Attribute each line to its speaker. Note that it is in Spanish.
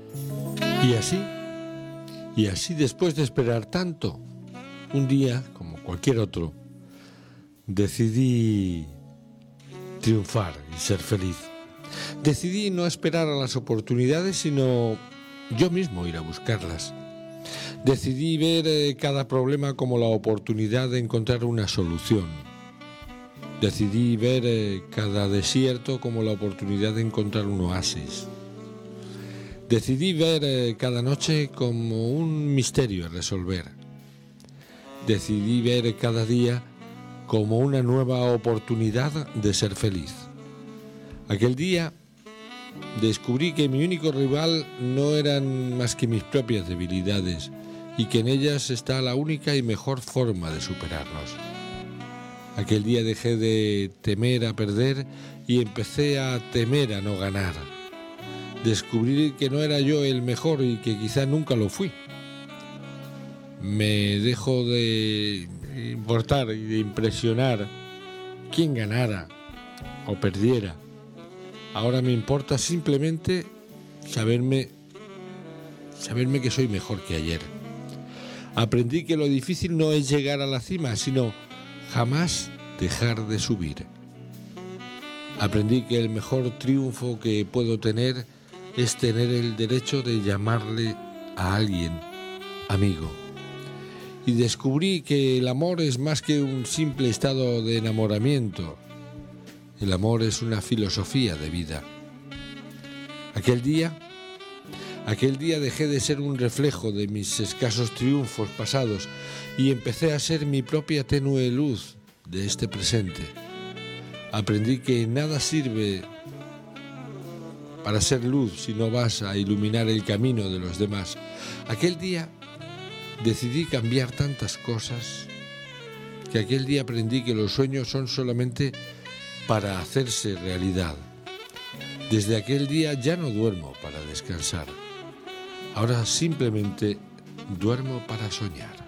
Speaker 1: Y así después de esperar tanto, un día, como cualquier otro, decidí triunfar y ser feliz. Decidí no esperar a las oportunidades, sino yo mismo ir a buscarlas. Decidí ver cada problema como la oportunidad de encontrar una solución. Decidí ver cada desierto como la oportunidad de encontrar un oasis. Decidí ver cada noche como un misterio a resolver. Decidí ver cada día como una nueva oportunidad de ser feliz. Aquel día descubrí que mi único rival no eran más que mis propias debilidades y que en ellas está la única y mejor forma de superarnos. Aquel día dejé de temer a perder y empecé a temer a no ganar. Descubrí que no era yo el mejor y que quizá nunca lo fui. Me dejó de importar y de impresionar quién ganara o perdiera. Ahora me importa simplemente saberme que soy mejor que ayer. Aprendí que lo difícil no es llegar a la cima, sino jamás dejar de subir. Aprendí que el mejor triunfo que puedo tener es tener el derecho de llamarle a alguien amigo. Y descubrí que el amor es más que un simple estado de enamoramiento. El amor es una filosofía de vida. Aquel día dejé de ser un reflejo de mis escasos triunfos pasados y empecé a ser mi propia tenue luz de este presente. Aprendí que nada sirve para ser luz si no vas a iluminar el camino de los demás. Aquel día decidí cambiar tantas cosas que aquel día aprendí que los sueños son solamente para hacerse realidad. Desde aquel día ya no duermo para descansar. Ahora simplemente duermo para soñar.